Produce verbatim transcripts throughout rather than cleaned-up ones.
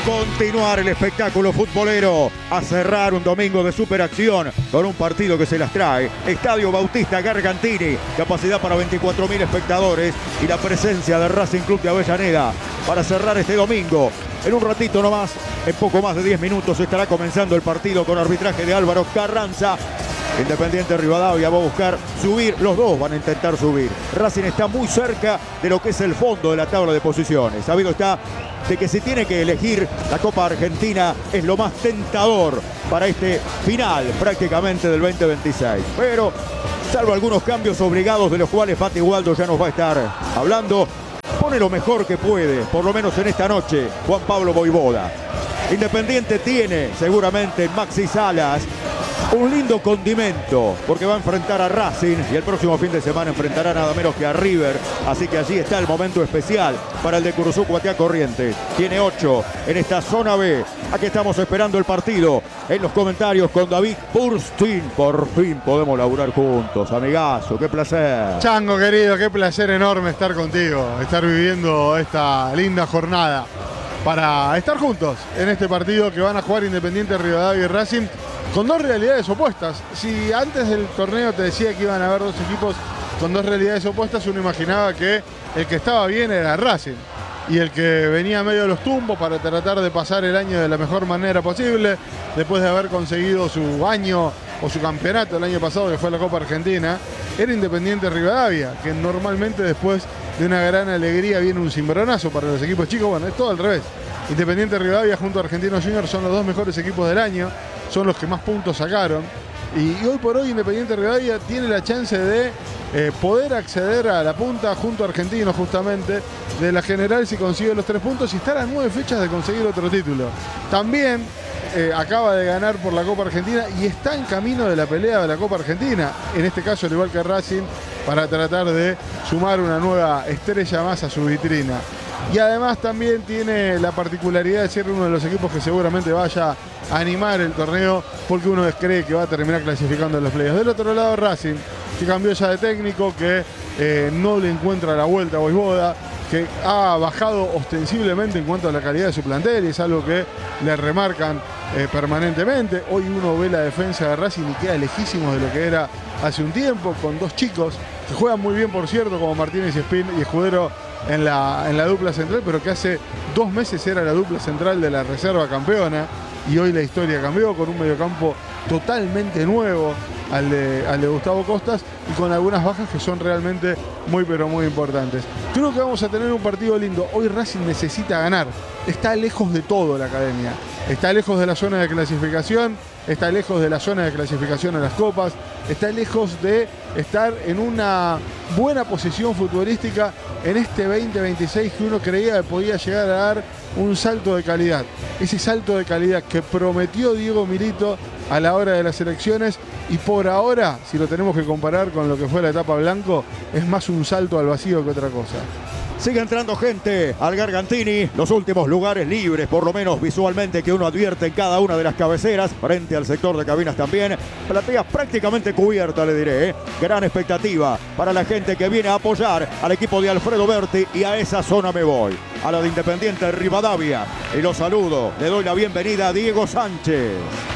continuar el espectáculo futbolero, a cerrar un domingo de superacción con un partido que se las trae. Estadio Bautista Gargantini, capacidad para veinticuatro mil espectadores y la presencia del Racing Club de Avellaneda para cerrar este domingo. En un ratito nomás, en poco más de diez minutos, estará comenzando el partido con arbitraje de Álvaro Carranza. Independiente Rivadavia va a buscar subir, los dos van a intentar subir. Racing está muy cerca de lo que es el fondo de la tabla de posiciones. Sabido está de que si tiene que elegir, la Copa Argentina es lo más tentador para este final prácticamente del veinte veintiséis. Pero, salvo algunos cambios obligados de los cuales Mati Waldo ya nos va a estar hablando, pone lo mejor que puede, por lo menos en esta noche, Juan Pablo Voivoda. Independiente tiene seguramente en Maxi Salas un lindo condimento, porque va a enfrentar a Racing y el próximo fin de semana enfrentará nada menos que a River. Así que allí está el momento especial para el de Curuzú Cuatiá Corrientes. Tiene ocho en esta zona B. Aquí estamos esperando el partido. En los comentarios con David Burstin. Por fin podemos laburar juntos, amigazo. Qué placer. Chango querido, qué placer enorme estar contigo, estar viviendo esta linda jornada para estar juntos en este partido que van a jugar Independiente Rivadavia y Racing, con dos realidades opuestas. Si antes del torneo te decía que iban a haber dos equipos con dos realidades opuestas, uno imaginaba que el que estaba bien era Racing y el que venía medio de los tumbos para tratar de pasar el año de la mejor manera posible, después de haber conseguido su año o su campeonato el año pasado, que fue la Copa Argentina, era Independiente Rivadavia, que normalmente después de una gran alegría viene un cimbronazo para los equipos chicos. Bueno, es todo al revés. Independiente Rivadavia junto a Argentinos Juniors son los dos mejores equipos del año, son los que más puntos sacaron. Y, y hoy por hoy Independiente Rivadavia tiene la chance de eh, poder acceder a la punta junto a Argentinos, justamente, de la general si consigue los tres puntos y estar a nueve fechas de conseguir otro título. También eh, acaba de ganar por la Copa Argentina y está en camino de la pelea de la Copa Argentina, en este caso al igual que Racing, para tratar de sumar una nueva estrella más a su vitrina. Y además también tiene la particularidad de ser uno de los equipos que seguramente vaya a animar el torneo, porque uno cree que va a terminar clasificando en los playoffs. Del otro lado Racing, que cambió ya de técnico, que eh, no le encuentra la vuelta a Voivoda, que ha bajado ostensiblemente en cuanto a la calidad de su plantel, y es algo que le remarcan eh, permanentemente. Hoy uno ve la defensa de Racing y queda lejísimos de lo que era hace un tiempo, con dos chicos que juegan muy bien, por cierto, como Martínez y Espín y Escudero en la, en la dupla central, pero que hace dos meses era la dupla central de la reserva campeona, y hoy la historia cambió con un mediocampo totalmente nuevo al de, al de Gustavo Costas, y con algunas bajas que son realmente muy pero muy importantes. Creo que vamos a tener un partido lindo. Hoy Racing necesita ganar, está lejos de todo la academia, está lejos de la zona de clasificación, está lejos de la zona de clasificación a las copas, está lejos de estar en una buena posición futbolística en este veinte veintiséis que uno creía que podía llegar a dar un salto de calidad. Ese salto de calidad que prometió Diego Milito a la hora de las elecciones, y por ahora, si lo tenemos que comparar con lo que fue la etapa blanco, es más un salto al vacío que otra cosa. Sigue entrando gente al Gargantini, los últimos lugares libres, por lo menos visualmente, que uno advierte en cada una de las cabeceras, frente al sector de cabinas también. Platea prácticamente cubierta, le diré, ¿eh? Gran expectativa para la gente que viene a apoyar al equipo de Alfredo Berti, y a esa zona me voy, a la de Independiente Rivadavia. Y los saludo, le doy la bienvenida a Diego Sánchez.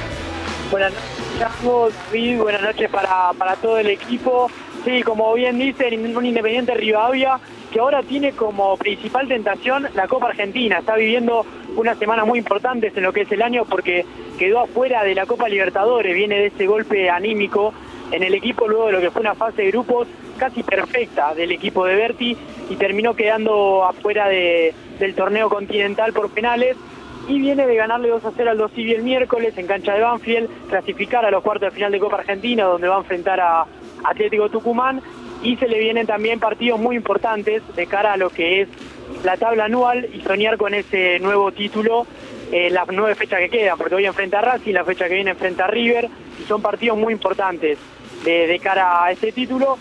Buenas noches, sí, buenas noches para, para todo el equipo. Sí, como bien dicen, un Independiente Rivadavia que ahora tiene como principal tentación la Copa Argentina. Está viviendo unas semanas muy importantes en lo que es el año, porque quedó afuera de la Copa Libertadores. Viene de ese golpe anímico en el equipo luego de lo que fue una fase de grupos casi perfecta del equipo de Berti, y terminó quedando afuera de, del torneo continental por penales. Y viene de ganarle dos a cero al Dosivi el miércoles en cancha de Banfield, clasificar a los cuartos de final de Copa Argentina, donde va a enfrentar a Atlético Tucumán. Y se le vienen también partidos muy importantes de cara a lo que es la tabla anual y soñar con ese nuevo título eh, las nueve fechas que quedan, porque hoy enfrenta a Racing, la fecha que viene enfrenta a River, y son partidos muy importantes de, de cara a ese título.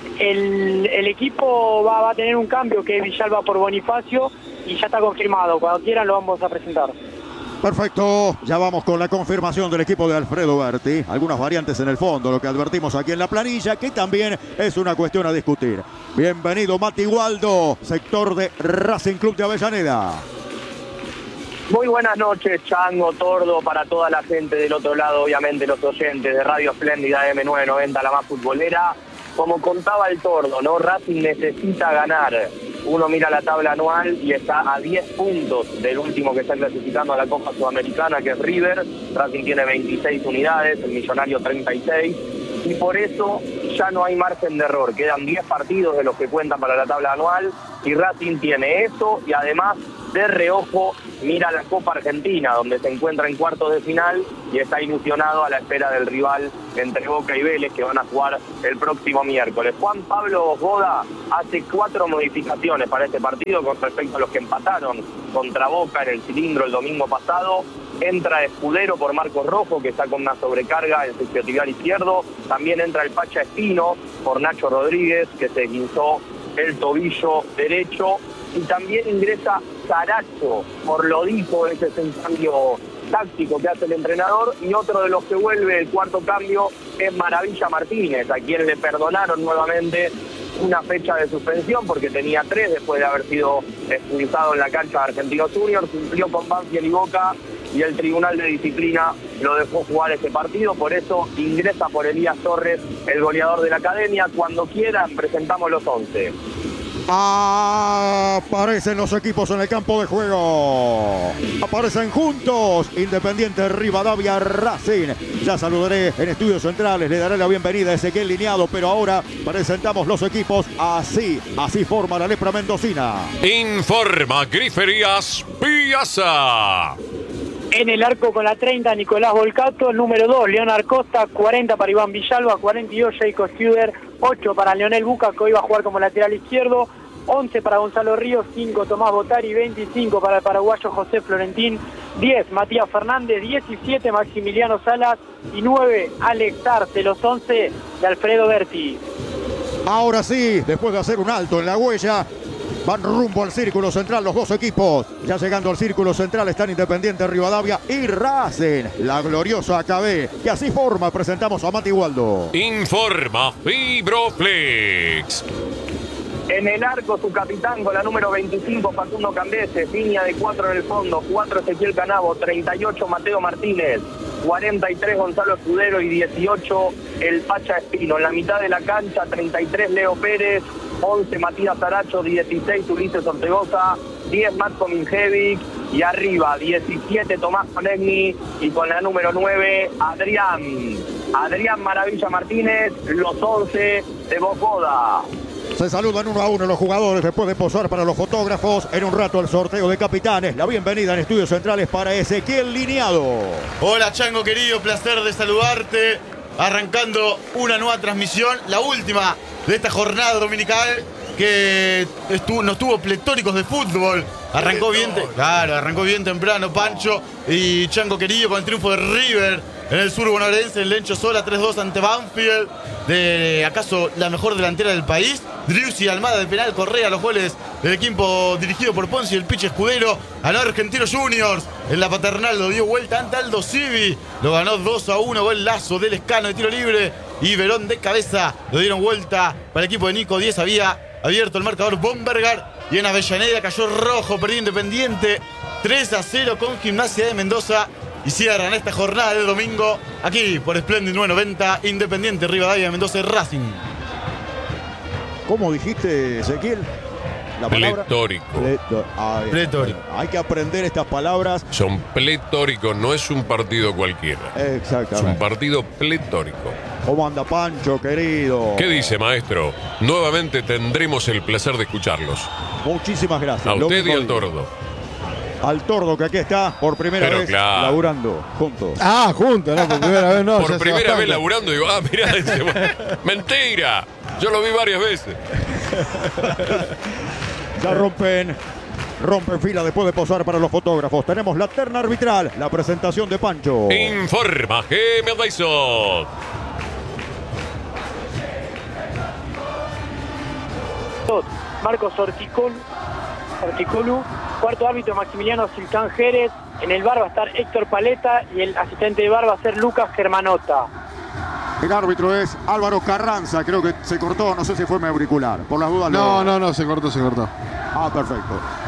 El, el equipo va, va a tener un cambio, que es Villalba por Bonifacio, y ya está confirmado. Cuando quieran lo vamos a presentar. Perfecto, ya vamos con la confirmación del equipo de Alfredo Berti. Algunas variantes en el fondo, lo que advertimos aquí en la planilla, que también es una cuestión a discutir. Bienvenido Mati Waldo, sector de Racing Club de Avellaneda. Muy buenas noches, Chango, Tordo, para toda la gente del otro lado, obviamente los oyentes de Radio Espléndida eme novecientos noventa, la más futbolera. Como contaba el Tordo, ¿no? Racing necesita ganar. Uno mira la tabla anual y está a diez puntos del último que está clasificando a la Copa Sudamericana, que es River. Racing tiene veintiséis unidades, el Millonario treinta y seis. Y por eso ya no hay margen de error. Quedan diez partidos de los que cuentan para la tabla anual y Racing tiene eso y además de reojo mira la Copa Argentina, donde se encuentra en cuartos de final y está ilusionado a la espera del rival entre Boca y Vélez, que van a jugar el próximo miércoles. Juan Pablo Goda hace cuatro modificaciones para este partido con respecto a los que empataron contra Boca en el cilindro el domingo pasado. Entra Escudero por Marcos Rojo, que está con una sobrecarga en su isquiotibial izquierdo. También entra el Pacha Espino por Nacho Rodríguez, que se esguinzó el tobillo derecho. Y también ingresa Saracho por Lodipo, ese es un cambio táctico que hace el entrenador. Y otro de los que vuelve, el cuarto cambio, es Maravilla Martínez, a quien le perdonaron nuevamente una fecha de suspensión porque tenía tres después de haber sido expulsado en la cancha de Argentinos Juniors. Cumplió con Banfield y Boca y el Tribunal de Disciplina lo dejó jugar ese partido. Por eso ingresa por Elías Torres, el goleador de la academia. Cuando quieran presentamos los once. Aparecen los equipos en el campo de juego. Aparecen juntos Independiente Rivadavia Racing. Ya saludaré en estudios centrales, le daré la bienvenida a Ezequiel Lineado, pero ahora presentamos los equipos así. Así forma la lepra mendocina. Informa Griferías Piazza. En el arco con la treinta, Nicolás Volcato. Número dos, Leonard Costa. cuarenta para Iván Villalba. cuarenta y dos, Jacob Studer. ocho para Leonel Buca, que hoy va a jugar como lateral izquierdo. once para Gonzalo Ríos. cinco, Tomás Botari. veinticinco para el paraguayo José Florentín. diez, Matías Fernández. diecisiete, Maximiliano Salas. Y nueve, Alex Arce. Los once de Alfredo Berti. Ahora sí, después de hacer un alto en la huella, van rumbo al círculo central los dos equipos. Ya llegando al círculo central están Independiente Rivadavia y Racing, la gloriosa A K B. Y así forma, presentamos a Mati Waldo. Informa Fibroflex. En el arco su capitán con la número veinticinco, Facundo Cambese. Línea de cuatro en el fondo. cuatro, Ezequiel Canavo. treinta y ocho, Mateo Martínez. cuarenta y tres, Gonzalo Escudero. Y dieciocho, el Pacha Espino. En la mitad de la cancha, treinta y tres, Leo Pérez. once, Matías Saracho. dieciséis, Ulises Ortegoza. diez, Matko Minjevic. Y arriba, diecisiete, Tomás Conegni. Y con la número nueve, Adrián. Adrián Maravilla Martínez. Los once de Bocoda. Se saludan uno a uno los jugadores después de posar para los fotógrafos. En un rato el sorteo de capitanes. La bienvenida en estudios centrales para Ezequiel Lineado. Hola Chango querido, placer de saludarte. Arrancando una nueva transmisión, la última de esta jornada dominical que estuvo, nos tuvo pletóricos de fútbol. Arrancó bien, te, claro, arrancó bien temprano Pancho y Chango querido con el triunfo de River en el sur bonaerense, el Lencho Sola tres dos ante Banfield, de acaso la mejor delantera del país. Driussi, Almada de penal, Correa, los goles del equipo dirigido por Ponzi, el Piche Escudero. Ganó Argentinos Juniors en la Paternal, lo dio vuelta ante Aldo Civi, lo ganó dos a uno, buen lazo del Escano de tiro libre y Verón de cabeza, lo dieron vuelta para el equipo de Nico Díez. Había abierto el marcador Bombergar y en Avellaneda cayó rojo, perdió Independiente tres a cero con Gimnasia de Mendoza. Y cierran esta jornada de domingo aquí por Splendid novecientos noventa, Independiente Rivadavia de Mendoza y Racing. ¿Cómo dijiste, Ezequiel? La palabra. Pletórico. Pleto- Ay, Pletórico. Hay que aprender estas palabras. Son pletóricos, no es un partido cualquiera. Es Exactamente. un partido pletórico. ¿Cómo anda Pancho, querido? ¿Qué dice, maestro? Nuevamente tendremos el placer de escucharlos. Muchísimas gracias. A Lo usted y mismo al digo. Tordo. Al Tordo, que aquí está por primera Pero vez claro. laburando juntos. Ah, juntos, no, por primera vez no. ya Por hace primera bastante. vez laburando, digo, ah, mirá, ese- mentira. Yo lo vi varias veces. Ya rompen, rompen fila después de posar para los fotógrafos. Tenemos la terna arbitral, la presentación de Pancho. Informa G M Dyson. Marcos Orticolu, Orticolu, cuarto árbitro Maximiliano Silcán Jerez. En el bar va a estar Héctor Paleta y el asistente de bar va a ser Lucas Germanota. El árbitro es Álvaro Carranza, creo que se cortó, no sé si fue mi auricular. Por las dudas No, lo... no, no, se cortó, se cortó. Ah, perfecto.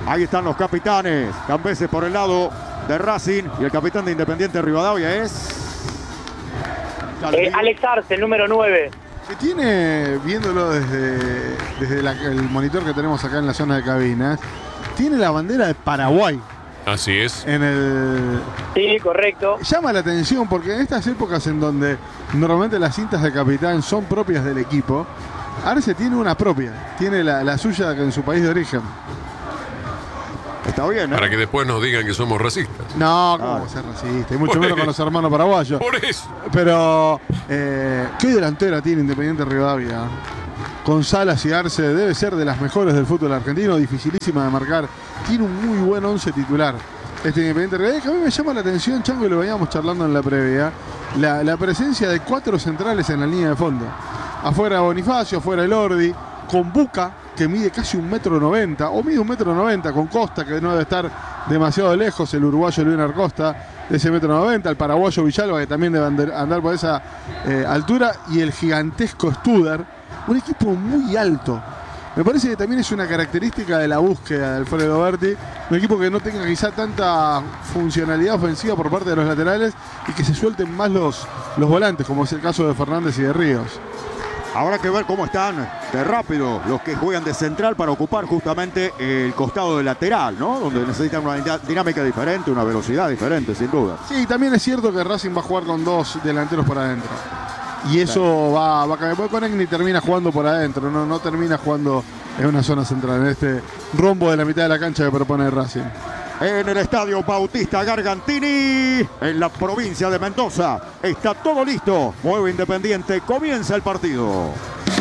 Ahí están los capitanes. Cambeses por el lado de Racing y el capitán de Independiente Rivadavia es... Eh, Alex Arce, el número nueve. Que tiene, viéndolo desde, desde la, el monitor que tenemos acá en la zona de cabinas, tiene la bandera de Paraguay. Así es. En el... Sí, correcto. Llama la atención porque en estas épocas en donde normalmente las cintas de capitán son propias del equipo, Arce tiene una propia, tiene la, la suya en su país de origen. Está bien, ¿eh? Para que después nos digan que somos racistas. No, ¿cómo Ah. va a ser racista? Y mucho Por menos con eso. los hermanos paraguayos. Por eso. Pero, eh, ¿qué delantera tiene Independiente Rivadavia? Con Salas y Arce, debe ser de las mejores del fútbol argentino, dificilísima de marcar. Tiene un muy buen once titular. Este Independiente Rivadavia, que a mí me llama la atención, Chango, y lo veníamos charlando en la previa, la, la presencia de cuatro centrales en la línea de fondo. Afuera Bonifacio, afuera Elordi, con Buca, que mide casi un metro noventa, o mide un metro noventa, con Costa, que no debe estar demasiado lejos, el uruguayo Luis Costa, de ese metro noventa, el paraguayo Villalba, que también debe andar, andar por esa eh, altura, y el gigantesco Studer, un equipo muy alto. Me parece que también es una característica de la búsqueda de Alfredo Berti, un equipo que no tenga quizá tanta funcionalidad ofensiva por parte de los laterales y que se suelten más los, los volantes, como es el caso de Fernández y de Ríos. Habrá que ver cómo están de rápido los que juegan de central para ocupar justamente el costado de lateral, ¿no? Donde necesitan una dinámica diferente, una velocidad diferente, sin duda. Sí, también es cierto que Racing va a jugar con dos delanteros por adentro. Y eso sí. va, va a cambiar. Con Egni termina jugando por adentro, no, no termina jugando en una zona central, en este rombo de la mitad de la cancha que propone Racing. En el estadio Bautista Gargantini, en la provincia de Mendoza, está todo listo. Mueve Independiente, comienza el partido.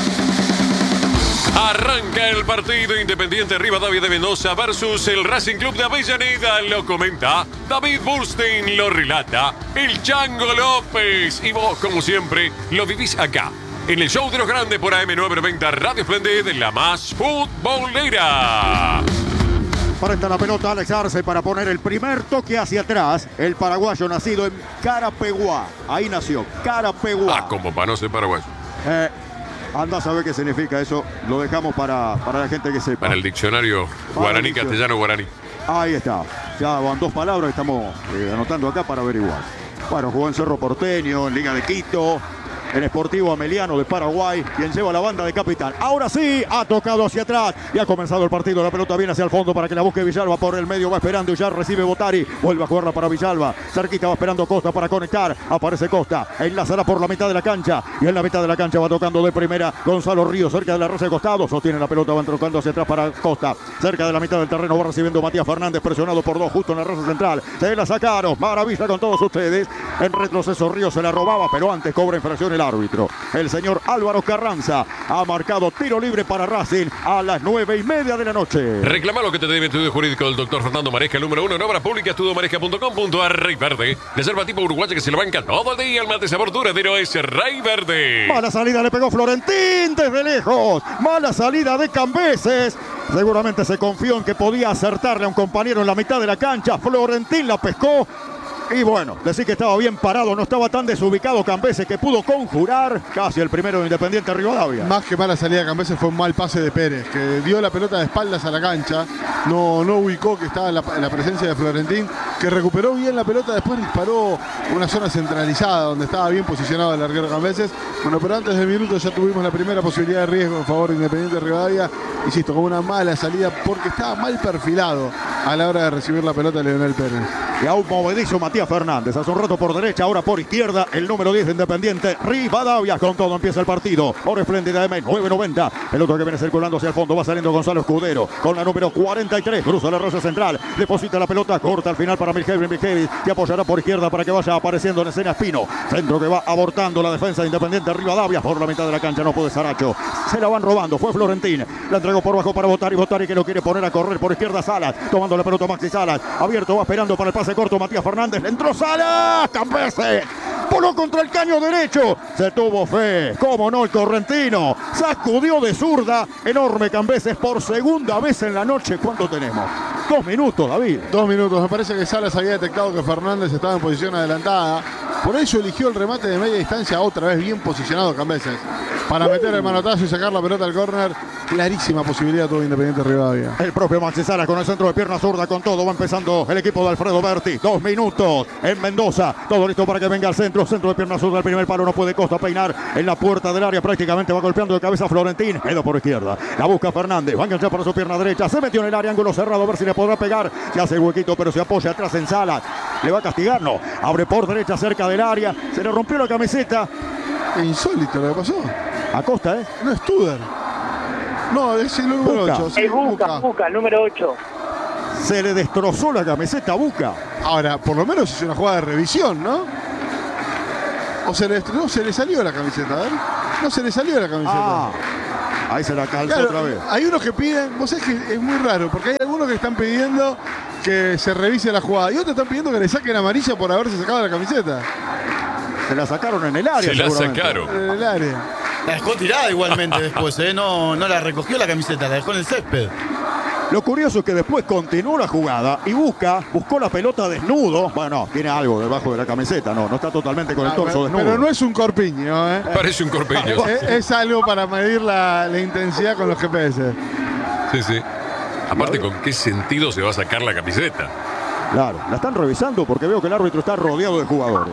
Arranca el partido Independiente Rivadavia de Mendoza versus el Racing Club de Avellaneda. Lo comenta David Burstein, lo relata el Chango López. Y vos, como siempre, lo vivís acá, en el show de los grandes por A M novecientos noventa Radio Splendid, la más futbolera. Frente a la pelota Alex Arce para poner el primer toque hacia atrás. El paraguayo nacido en Carapeguá. Ahí nació, Carapeguá. Ah, como para no ser paraguayo. Eh, anda a saber qué significa eso. Lo dejamos para, para la gente que sepa. Para el diccionario guaraní, castellano, guaraní. Ahí está. Ya van dos palabras, estamos eh, anotando acá para averiguar. Bueno, jugó en Cerro Porteño, en Liga de Quito, en Sportivo Ameliano de Paraguay, quien lleva la banda de capitán. Ahora sí, ha tocado hacia atrás y ha comenzado el partido. La pelota viene hacia el fondo para que la busque Villalba por el medio. Va esperando y ya recibe Botari. Vuelve a jugarla para Villalba. Cerquita va esperando Costa para conectar. Aparece Costa. Enlazará por la mitad de la cancha. Y en la mitad de la cancha va tocando de primera Gonzalo Ríos, cerca de la rosa de costado. Sostiene la pelota, van tocando hacia atrás para Costa. Cerca de la mitad del terreno va recibiendo Matías Fernández, presionado por dos justo en la rosa central. Se la sacaron. Maravilla con todos ustedes. En retroceso Ríos se la robaba, pero antes cobra infracción el árbitro. El señor Álvaro Carranza ha marcado tiro libre para Racing a las nueve y media de la noche. Reclama lo que te debe estudio jurídico del doctor Fernando Maresca, el número uno en obras públicas, estudio maresca punto com punto ar. Rey Verde, reserva tipo uruguaya que se lo banca todo el día. El mate sabor duradero es Rey Verde. Mala salida le pegó Florentín desde lejos. Mala salida de Cambeses. Seguramente se confió en que podía acertarle a un compañero en la mitad de la cancha. Florentín la pescó. Y bueno, decir que estaba bien parado, no estaba tan desubicado Cambeses, que pudo conjurar casi el primero de Independiente Rivadavia. Más que mala salida de Cambeses, fue un mal pase de Pérez, que dio la pelota de espaldas a la cancha, no, no ubicó que estaba en la, en la presencia de Florentín, que recuperó bien la pelota, después disparó una zona centralizada donde estaba bien posicionado el larguero Cambeses. Bueno, pero antes del minuto ya tuvimos la primera posibilidad de riesgo en favor de Independiente Rivadavia, insisto, con una mala salida porque estaba mal perfilado a la hora de recibir la pelota de Leonel Pérez. Y a un movedizo Matías Fernández. Hace un rato por derecha, ahora por izquierda. El número diez de Independiente Rivadavia. Con todo empieza el partido. Ahora Espléndida de nueve noventa. El otro que viene circulando hacia el fondo. Va saliendo Gonzalo Escudero. Con la número cuarenta y tres. Cruza la rosa central. Deposita la pelota. Corta al final para Miljevic. Miljevic que apoyará por izquierda para que vaya apareciendo en escena Espino. Centro que va abortando la defensa de Independiente Rivadavia. Por la mitad de la cancha no puede Saracho. Se la van robando. Fue Florentín. La entregó por bajo para Botari. Botari que lo quiere poner a correr por izquierda Salas. Tomando la pelota Maxi Salas. Abierto va esperando para el pase corto Matías Fernández. Entró Salas. Cambeses. Voló contra el caño derecho. Se tuvo fe. Cómo no el correntino. Sacudió de zurda. Enorme Cambeses por segunda vez en la noche. ¿Cuánto tenemos? Dos minutos, David. Dos minutos. Me parece que Salas había detectado que Fernández estaba en posición adelantada. Por eso eligió el remate de media distancia, otra vez bien posicionado Cambeses, para meter el manotazo y sacar la pelota al córner clarísima posibilidad tuvo Independiente Rivadavia. El propio Maxi Salas con el centro de pierna zurda, con todo va empezando el equipo de Alfredo Berti. Dos minutos en Mendoza, todo listo para que venga al centro, centro de pierna zurda, el primer palo no puede Costa peinar en la puerta del área, prácticamente va golpeando de cabeza Florentín, Edo por izquierda, la busca Fernández, va a enganchar para su pierna derecha, se metió en el área, ángulo cerrado, a ver si le podrá pegar, se hace el huequito pero se apoya atrás en Salas, le va a castigar, no, abre por derecha cerca del área, se le rompió la camiseta. Es insólito lo que pasó. Acosta, ¿eh? No es Tudor. No, es el número Buca. ocho. Sí, Es Buca, Buca, el número ocho. Se le destrozó la camiseta a Buca. Ahora, por lo menos es una jugada de revisión, ¿no? O se le, no, se le salió la camiseta, a ver. No se le salió la camiseta. Ah, ahí se la calzó Claro, otra vez. hay unos que piden, vos sabés que es muy raro, porque hay algunos que están pidiendo que se revise la jugada y otros están pidiendo que le saquen amarilla por haberse sacado la camiseta. Se la sacaron en el área. Se la seguramente. sacaron. En el área. La dejó tirada igualmente después, ¿eh? No, no la recogió la camiseta, la dejó en el césped. Lo curioso es que después continuó la jugada y busca, buscó la pelota desnudo. Bueno, tiene algo debajo de la camiseta, no, no está totalmente con el Ah, torso pero, desnudo. pero no es un corpiño, ¿eh? Parece un corpeño. Es, es algo para medir la, la intensidad con los G P S. Sí, sí. Aparte, ¿con qué sentido se va a sacar la camiseta? Claro, la están revisando porque veo que el árbitro está rodeado de jugadores.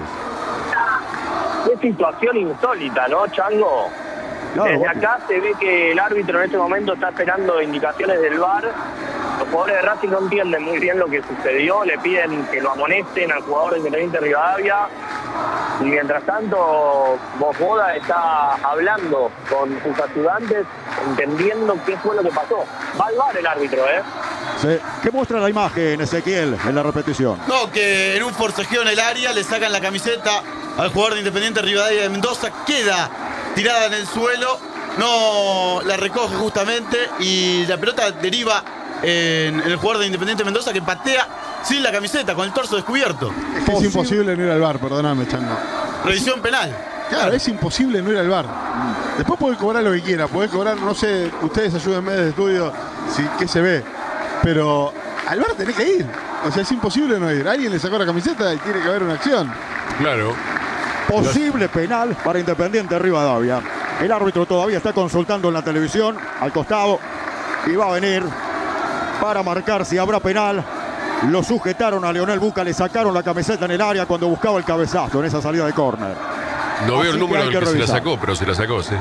Qué situación insólita, ¿no, Chango? Claro, Desde Guapi. acá se ve que el árbitro en este momento está esperando indicaciones del V A R. Los jugadores de Racing no entienden muy bien lo que sucedió, le piden que lo amonesten al jugador de Independiente Rivadavia. Y mientras tanto, Bojoda está hablando con sus ayudantes, entendiendo qué fue lo que pasó. Va al V A R el árbitro, ¿eh? Sí. ¿Qué muestra la imagen, Ezequiel, en la repetición? No, que en un forcejeo en el área le sacan la camiseta al jugador de Independiente Rivadavia de Mendoza, queda tirada en el suelo, no la recoge justamente y la pelota deriva en el jugador de Independiente Mendoza que patea sin la camiseta, con el torso descubierto. Es que es Posible. imposible no ir al bar, perdóname, Chango. Revisión penal. Claro, es imposible no ir al bar. Después podés cobrar lo que quiera, podés cobrar, no sé, ustedes ayúdenme desde estudio, si, qué se ve. Pero al bar tenés que ir. O sea, es imposible no ir. Alguien le sacó la camiseta y tiene que haber una acción. Claro. Posible penal para Independiente Rivadavia. El árbitro todavía está consultando en la televisión, al costado, y va a venir para marcar si habrá penal. Lo sujetaron a Leonel Buca, le sacaron la camiseta en el área cuando buscaba el cabezazo en esa salida de córner. No veo Así el número que hay del que que se la revisar. sacó, pero se la sacó, sí.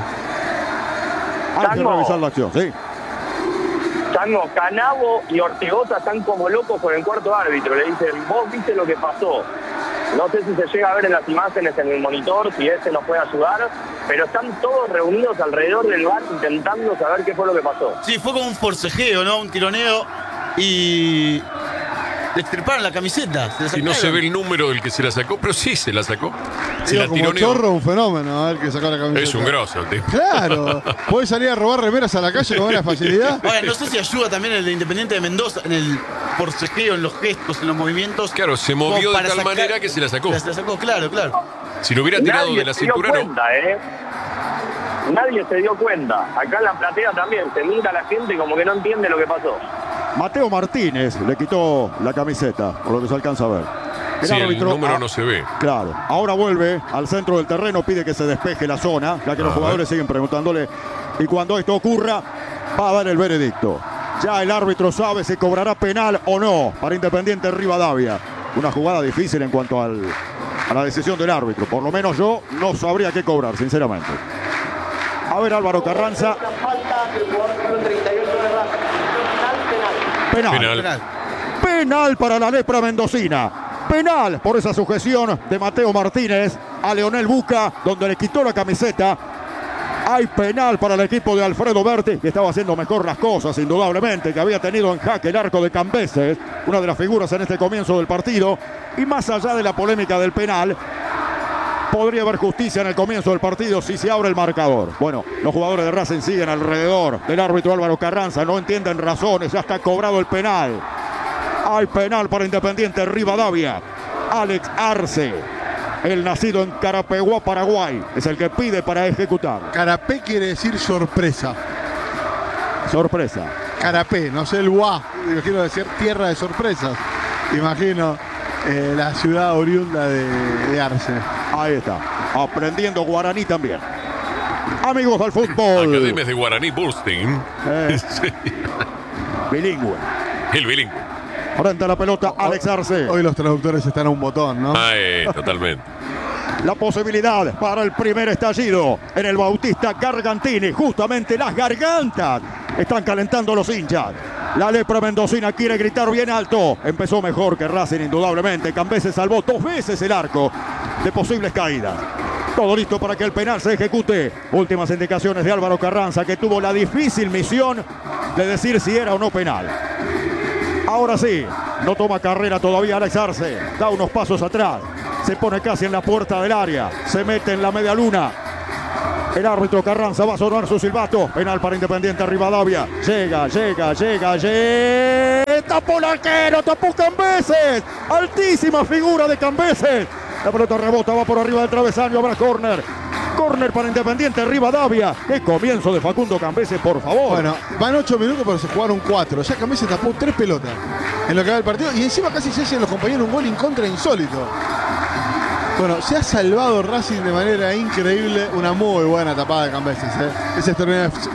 Hay que Chango. revisar la acción, sí. Chango, Canavo y Ortegoza están como locos con el cuarto árbitro. Le dicen, vos viste lo que pasó. No sé si se llega a ver en las imágenes en el monitor, si ese nos puede ayudar, pero están todos reunidos alrededor del bar intentando saber qué fue lo que pasó. Sí, fue como un forcejeo, ¿no? Un tironeo y le extirparon la camiseta. Se la Y no se sacaron. ve el número del que se la sacó, pero sí se la sacó. Se Digo, la como tironeó. chorro, un fenómeno, a ver que sacó la camiseta. Es un grosso, tío. Claro, podés salir a robar remeras a la calle con buena facilidad. Ahora, no sé si ayuda también el de Independiente de Mendoza en el forcejeo, en los gestos, en los movimientos. Claro, se movió como de para tal sacar- manera que se la sacó. Se la sacó, claro, claro. Si lo hubiera tirado Nadie de la se dio cintura, no. cuenta, ¿eh? Nadie se dio cuenta. Acá en la platea también se mira a la gente como que no entiende lo que pasó. Mateo Martínez le quitó la camiseta, por lo que se alcanza a ver. El Sí, el árbitro, número ah, no se ve. Claro, ahora vuelve al centro del terreno, pide que se despeje la zona, ya que los Ajá. jugadores siguen preguntándole. Y cuando esto ocurra, va a dar el veredicto. Ya el árbitro sabe si cobrará penal o no para Independiente Rivadavia. Una jugada difícil en cuanto al, a la decisión del árbitro. Por lo menos yo no sabría qué cobrar, sinceramente. A ver, Álvaro Carranza. Penal. Penal. Penal. Penal para la lepra mendocina. Penal por esa sujeción de Mateo Martínez a Leonel Buca, donde le quitó la camiseta. Hay penal para el equipo de Alfredo Berti, que estaba haciendo mejor las cosas, indudablemente, que había tenido en jaque el arco de Cambeses, una de las figuras en este comienzo del partido. Y más allá de la polémica del penal, podría haber justicia en el comienzo del partido si se abre el marcador. Bueno, los jugadores de Racing siguen alrededor del árbitro Álvaro Carranza, no entienden razones, ya está cobrado el penal. Hay penal para Independiente Rivadavia. Alex Arce, el nacido en Carapeguá, Paraguay, es el que pide para ejecutar. Carapé quiere decir sorpresa. Sorpresa. Carapé, no sé el guá, yo quiero decir tierra de sorpresas. Imagino eh, la ciudad oriunda de, de Arce. Ahí está. Aprendiendo guaraní también. Amigos del fútbol. Academias de Guaraní Bursting. Eh, Sí, bilingüe. el bilingüe. Frente a la pelota, Alex Arce. Hoy los traductores están a un botón, ¿no? Ay, totalmente. La posibilidad para el primer estallido en el Bautista Gargantini. Justamente las gargantas están calentando los hinchas. La lepra mendocina quiere gritar bien alto. Empezó mejor que Racing, indudablemente. Cambé se salvó dos veces el arco de posibles caídas. Todo listo para que el penal se ejecute. Últimas indicaciones de Álvaro Carranza, que tuvo la difícil misión de decir si era o no penal. Ahora sí, no toma carrera todavía Alex Arce. Da unos pasos atrás. Se pone casi en la puerta del área. Se mete en la media luna. El árbitro Carranza va a sonar su silbato. Penal para Independiente Rivadavia. Llega, llega, llega, llega. Tapó el arquero, tapó Cambeses. Altísima figura de Cambeses. La pelota rebota, va por arriba del travesaño. Habrá córner. Córner para Independiente Rivadavia. Qué comienzo de Facundo Cambeses, por favor. Bueno, van ocho minutos, pero se jugaron cuatro. Ya Cambeses tapó tres pelotas en lo que va del partido. Y encima casi se hacen los compañeros un gol en contra insólito. Bueno, se ha salvado Racing de manera increíble. Una muy buena tapada de Cambeses, ¿eh? Ese torneo